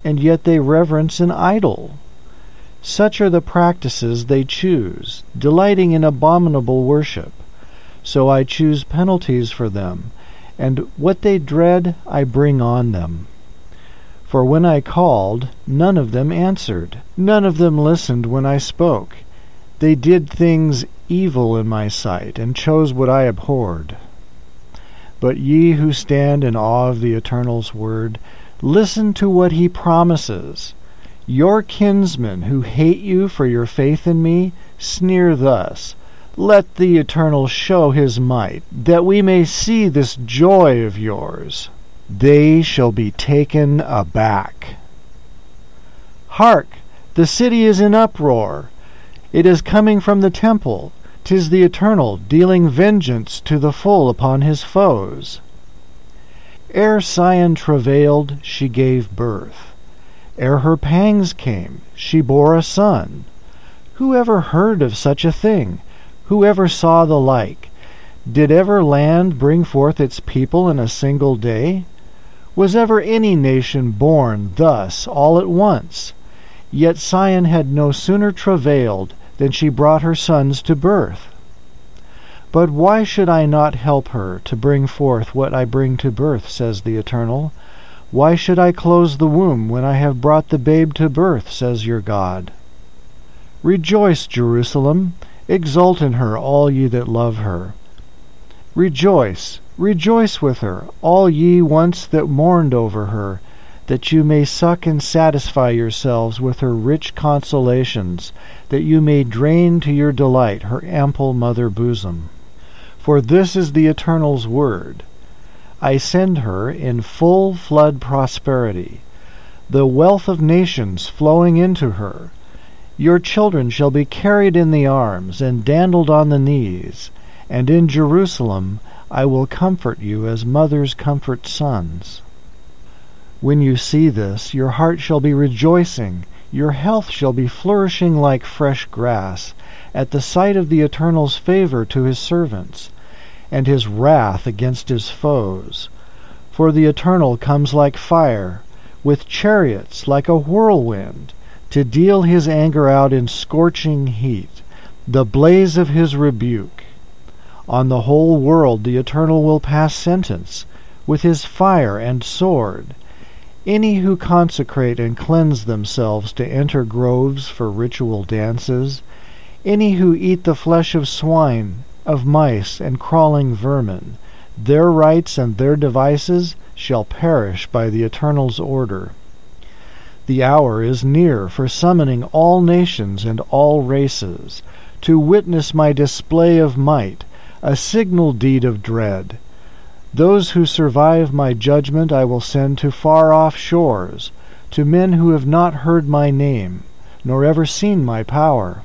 and yet they reverence an idol. Such are the practices they choose, delighting in abominable worship. So I choose penalties for them, and what they dread I bring on them. For when I called, none of them answered. None of them listened when I spoke. They did things evil in my sight, and chose what I abhorred. But ye who stand in awe of the Eternal's word, listen to what he promises. Your kinsmen who hate you for your faith in me sneer thus, Let the Eternal show his might, that we may see this joy of yours. They shall be taken aback. Hark! The city is in uproar. It is coming from the temple. 'Tis the Eternal, dealing vengeance to the full upon his foes. Ere Sion travailed, she gave birth. Ere her pangs came, she bore a son. Who ever heard of such a thing? Who ever saw the like? Did ever land bring forth its people in a single day? Was ever any nation born thus all at once? Yet Sion had no sooner travailed than she brought her sons to birth. But why should I not help her to bring forth what I bring to birth, says the Eternal? Why should I close the womb when I have brought the babe to birth, says your God? Rejoice, Jerusalem, exult in her, all ye that love her. Rejoice, rejoice with her, all ye once that mourned over her, that you may suck and satisfy yourselves with her rich consolations, that you may drain to your delight her ample mother bosom. For this is the Eternal's word. I send her in full flood prosperity, the wealth of nations flowing into her. Your children shall be carried in the arms and dandled on the knees, and in Jerusalem I will comfort you as mothers comfort sons. When you see this, your heart shall be rejoicing, your health shall be flourishing like fresh grass, at the sight of the Eternal's favor to his servants, and his wrath against his foes. For the Eternal comes like fire, with chariots like a whirlwind, to deal his anger out in scorching heat, the blaze of his rebuke. On the whole world the Eternal will pass sentence, with his fire and sword. Any who consecrate and cleanse themselves to enter groves for ritual dances, any who eat the flesh of swine, of mice, and crawling vermin, their rites and their devices shall perish by the Eternal's order. The hour is near for summoning all nations and all races, to witness my display of might, a signal deed of dread. Those who survive my judgment I will send to far-off shores, to men who have not heard my name, nor ever seen my power.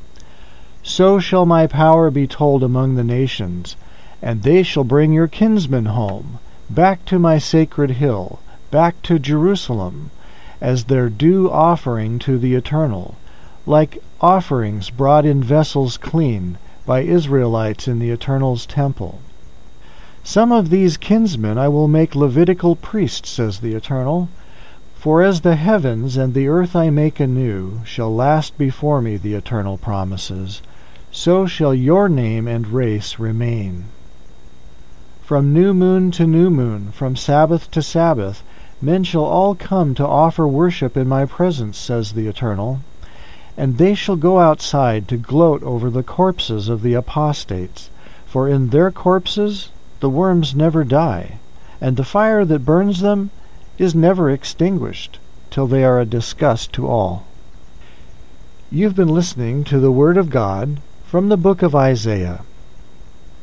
So shall my power be told among the nations, and they shall bring your kinsmen home, back to my sacred hill, back to Jerusalem, as their due offering to the Eternal, like offerings brought in vessels clean by Israelites in the Eternal's temple. Some of these kinsmen I will make Levitical priests, says the Eternal. For as the heavens and the earth I make anew shall last before me, the Eternal promises, so shall your name and race remain. From new moon to new moon, from Sabbath to Sabbath, men shall all come to offer worship in my presence, says the Eternal. And they shall go outside to gloat over the corpses of the apostates, for in their corpses the worms never die, and the fire that burns them is never extinguished, till they are a disgust to all. You've been listening to the Word of God from the book of Isaiah.